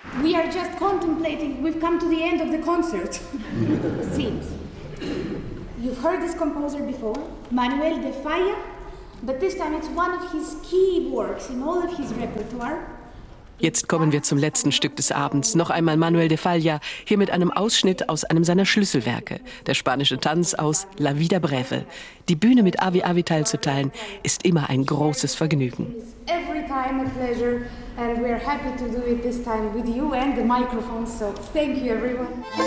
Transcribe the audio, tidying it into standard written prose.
We are just contemplating, we've come to the end of the concert. Seems. You've heard this composer before, Manuel de Falla, but this time it's one of his key works in all of his repertoire. Jetzt kommen wir zum letzten Stück des Abends. Noch einmal Manuel de Falla, hier mit einem Ausschnitt aus einem seiner Schlüsselwerke. Der spanische Tanz aus La Vida Breve. Die Bühne mit Avi Avital zu teilen, ist immer ein großes Vergnügen. Every time a pleasure, and we're happy to do it this time with you and the microphone, so thank you everyone.